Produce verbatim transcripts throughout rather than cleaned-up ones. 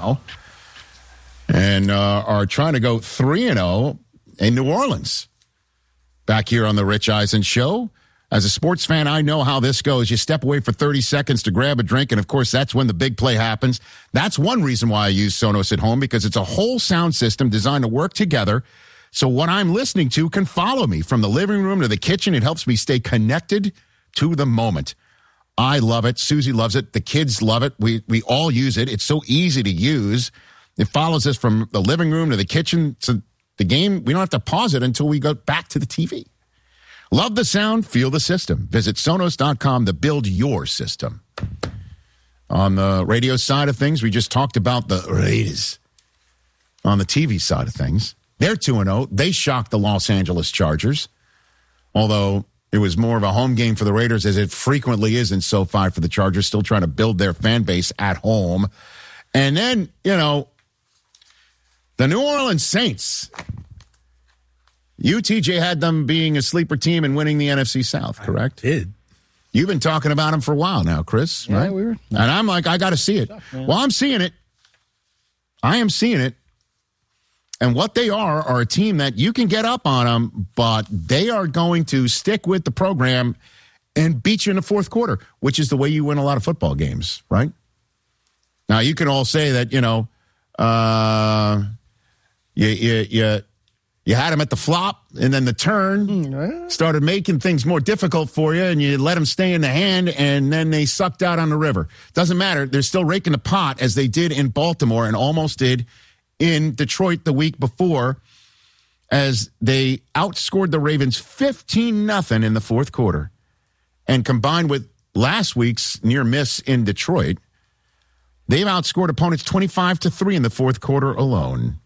now and uh, are trying to go three and oh in New Orleans. Back here on the Rich Eisen Show. As a sports fan, I know how this goes. You step away for thirty seconds to grab a drink, and, of course, that's when the big play happens. That's one reason why I use Sonos at home, because it's a whole sound system designed to work together. So what I'm listening to can follow me from the living room to the kitchen. It helps me stay connected to the moment. I love it. Susie loves it. The kids love it. We we all use it. It's so easy to use. It follows us from the living room to the kitchen to the game. We don't have to pause it until we go back to the T V. Love the sound, feel the system. Visit Sonos dot com to build your system. On the radio side of things, we just talked about the Raiders. On the T V side of things, they're two and oh. They shocked the Los Angeles Chargers, although it was more of a home game for the Raiders, as it frequently is in SoFi for the Chargers, still trying to build their fan base at home. And then, you know, the New Orleans Saints. You, T J, had them being a sleeper team and winning the N F C South, correct? I did. You've been talking about them for a while now, Chris, yeah, right? we were. And I'm like, I got to see it. Tough, well, I'm seeing it. I am seeing it. And what they are are a team that you can get up on them, but they are going to stick with the program and beat you in the fourth quarter, which is the way you win a lot of football games, right? Now, you can all say that, you know, uh, you, you, you, you had them at the flop, and then the turn started making things more difficult for you, and you let them stay in the hand, and then they sucked out on the river. Doesn't matter. They're still raking the pot, as they did in Baltimore and almost did in Detroit the week before, as they outscored the Ravens fifteen nothing in the fourth quarter. And combined with last week's near miss in Detroit, they've outscored opponents twenty-five to three in the fourth quarter alone.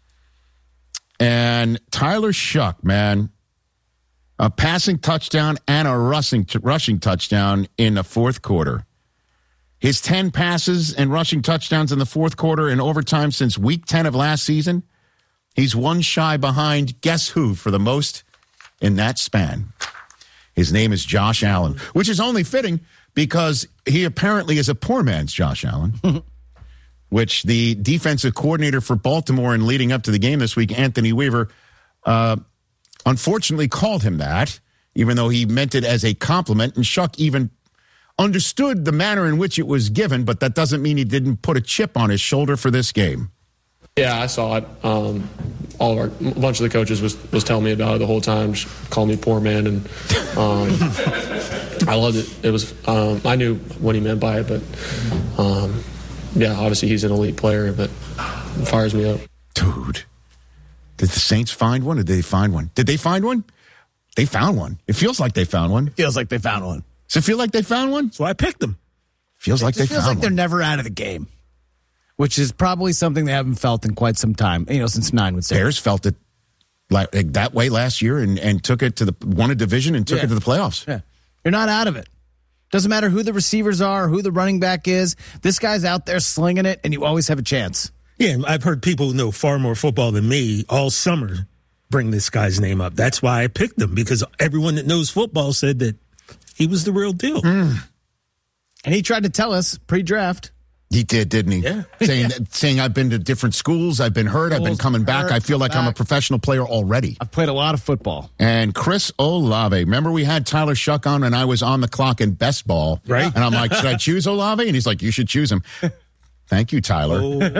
And Tyler Shuck, man, a passing touchdown and a rushing rushing touchdown in the fourth quarter. His ten passes and rushing touchdowns in the fourth quarter and overtime since week ten of last season. He's one shy behind guess who for the most in that span. His name is Josh Allen, which is only fitting because he apparently is a poor man's Josh Allen. Which the defensive coordinator for Baltimore and leading up to the game this week, Anthony Weaver, uh, unfortunately called him that, even though he meant it as a compliment. And Shuck even understood the manner in which it was given, but that doesn't mean he didn't put a chip on his shoulder for this game. Yeah, I saw it. Um, all of our, a bunch of the coaches was, was telling me about it the whole time, just calling me poor man, and um, I loved it. It was um, I knew what he meant by it, but um, yeah, obviously he's an elite player, but it fires me up. Dude, did the Saints find one, or did they find one? Did they find one? They found one. It feels like they found one. It feels like they found one. Does it feel like they found one? So I picked them. Feels it like they feels found like one. they're never out of the game, which is probably something they haven't felt in quite some time. You know, since nine would say. Bears felt it like that way last year and, and took it to the won a division and took yeah. it to the playoffs. Yeah, you're not out of it. Doesn't matter who the receivers are, who the running back is. This guy's out there slinging it, and you always have a chance. Yeah, I've heard people who know far more football than me all summer bring this guy's name up. That's why I picked him, because everyone that knows football said that he was the real deal. Mm. And he tried to tell us pre-draft. He did, didn't he? Yeah. Saying, yeah. That, saying I've been to different schools, I've been hurt, I've been coming back, hurt, I feel like back. I'm a professional player already. I've played a lot of football. And Chris Olave, remember we had Tyler Shuck on and I was on the clock in best ball. Right. And I'm like, should I choose Olave? And he's like, you should choose him. Thank you, Tyler.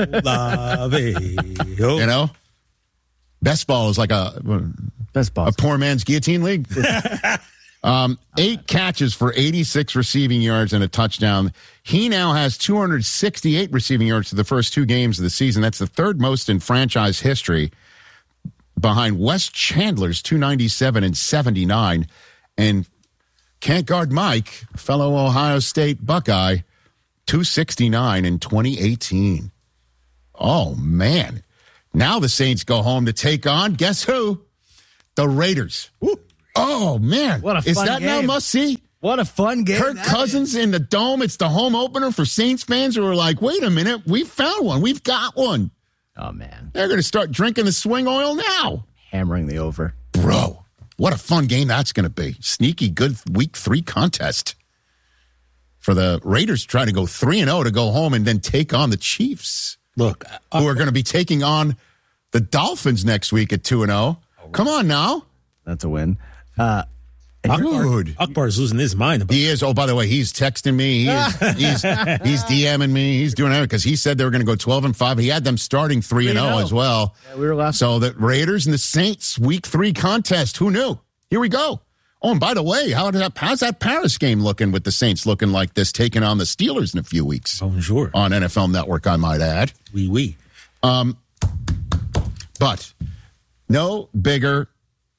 Olave. Oh. You know? Best ball is like a, Best ball. a poor man's guillotine league. Um, eight catches for eighty-six receiving yards and a touchdown. He now has two hundred sixty-eight receiving yards to the first two games of the season. That's the third most in franchise history, behind Wes Chandler's two ninety-seven and seventy-nine. And can't guard Mike, fellow Ohio State Buckeye, two sixty-nine in twenty eighteen. Oh, man. Now the Saints go home to take on, guess who? The Raiders. Woo. Oh, man. What a fun Is that game. now must-see? What a fun game. Kirk Cousins in the Dome. It's the home opener for Saints fans who are like, wait a minute, we found one. We've got one. Oh, man. They're going to start drinking the swing oil now. Hammering the over. Bro, what a fun game that's going to be. Sneaky good week three contest for the Raiders trying to go three and oh to go home and then take on the Chiefs. Look, I, who are going to be taking on the Dolphins next week at two and oh. Come on now. That's a win. Uh, Dude. Akbar's losing his mind about He is. Oh, by the way, he's texting me. He is, he's he's DMing me. He's doing everything because he said they were going to go twelve and five. He had them starting three and oh as well. Yeah, we were last. So the Raiders and the Saints week three contest. Who knew? Here we go. Oh, and by the way, how did that, how's that Paris game looking with the Saints looking like this, taking on the Steelers in a few weeks? Bonjour. On N F L Network, I might add. Oui, oui. Um, but no bigger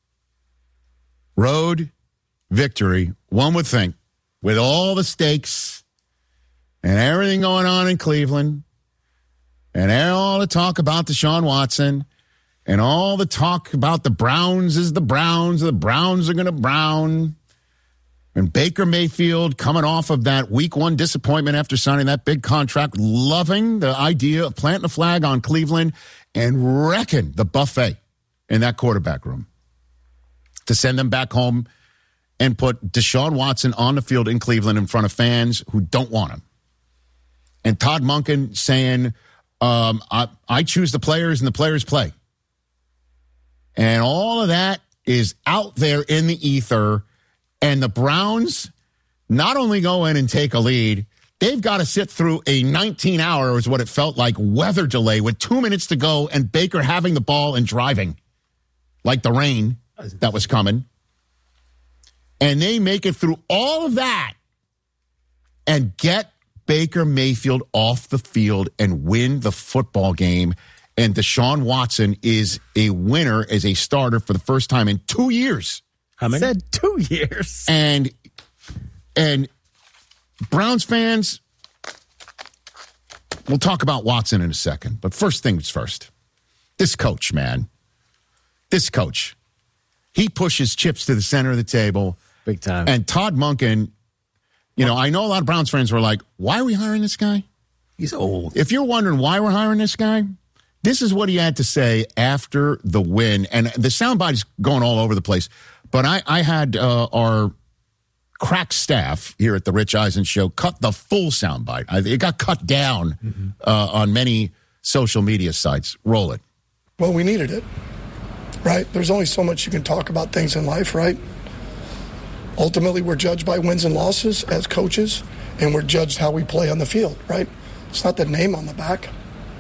road victory, one would think, with all the stakes and everything going on in Cleveland and all the talk about Deshaun Watson and all the talk about the Browns is the Browns, the Browns are going to brown. And Baker Mayfield coming off of that week one disappointment after signing that big contract, loving the idea of planting a flag on Cleveland and wrecking the buffet in that quarterback room to send them back home and put Deshaun Watson on the field in Cleveland in front of fans who don't want him. And Todd Monken saying, um, I, I choose the players and the players play. And all of that is out there in the ether. And the Browns not only go in and take a lead, they've got to sit through a nineteen hour is what it felt like weather delay with two minutes to go and Baker having the ball and driving like the rain that was coming. And they make it through all of that and get Baker Mayfield off the field and win the football game. And Deshaun Watson is a winner as a starter for the first time in two years. How many? Said two years. And and Browns fans, we'll talk about Watson in a second. But first things first. This coach, man. This coach. He pushes chips to the center of the table. Big time. And Todd Monken, you know, I know a lot of Browns fans were like, why are we hiring this guy? He's old. If you're wondering why we're hiring this guy, this is what he had to say after the win. And the soundbite is going all over the place. But I, I had uh, our crack staff here at the Rich Eisen Show cut the full soundbite. I, it got cut down mm-hmm. uh, on many social media sites. Roll it. Well, we needed it, right? There's only so much you can talk about things in life, right? Ultimately, we're judged by wins and losses as coaches, and we're judged how we play on the field, right? It's not the name on the back.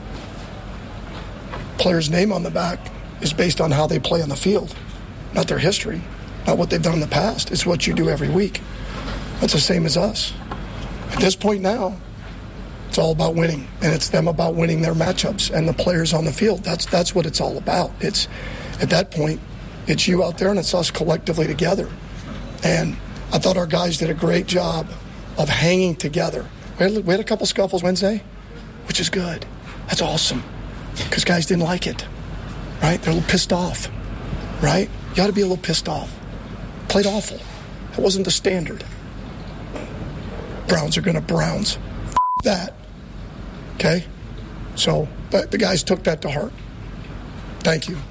Player's name on the back is based on how they play on the field, not their history, not what they've done in the past. It's what you do every week. That's the same as us. At this point now, it's all about winning, and it's them about winning their matchups and the players on the field. That's that's what it's all about. It's at that point, it's you out there and it's us collectively together. And I thought our guys did a great job of hanging together. We had, we had a couple scuffles Wednesday, which is good. That's awesome, because guys didn't like it, right? They're a little pissed off, right? You got to be a little pissed off. Played awful. That wasn't the standard. Browns are going to Browns. F- that. Okay? So but the guys took that to heart. Thank you.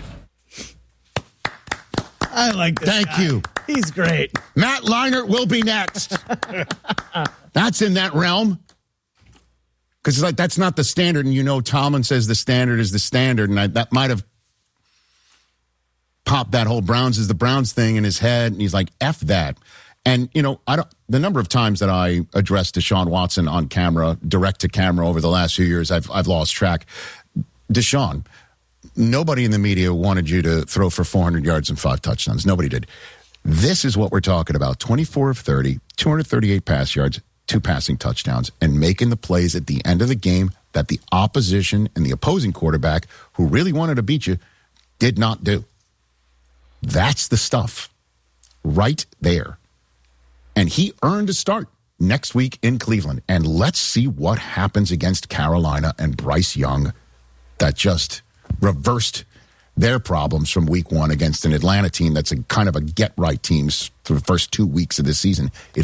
I like this Thank guy. you. He's great. Matt Leinart will be next. That's in that realm. Because it's like, that's not the standard. And you know, Tomlin says the standard is the standard. And I, that might have popped that whole Browns is the Browns thing in his head. And he's like, F that. And, you know, I don't, the number of times that I addressed Deshaun Watson on camera, direct to camera over the last few years, I've, I've lost track. Deshaun, nobody in the media wanted you to throw for four hundred yards and five touchdowns. Nobody did. This is what we're talking about. twenty-four of thirty, two hundred thirty-eight pass yards, two passing touchdowns, and making the plays at the end of the game that the opposition and the opposing quarterback who really wanted to beat you did not do. That's the stuff right there. And he earned a start next week in Cleveland. And let's see what happens against Carolina and Bryce Young that just reversed their problems from week one against an Atlanta team that's a kind of a get-right team for the first two weeks of this season. It